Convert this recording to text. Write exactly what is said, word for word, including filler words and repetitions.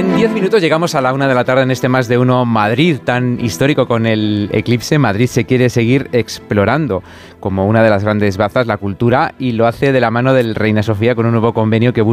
En diez minutos llegamos a la una de la tarde en este Más de Uno Madrid, tan histórico con el eclipse. Madrid se quiere seguir explorando como una de las grandes bazas la cultura y lo hace de la mano del Reina Sofía con un nuevo convenio que busca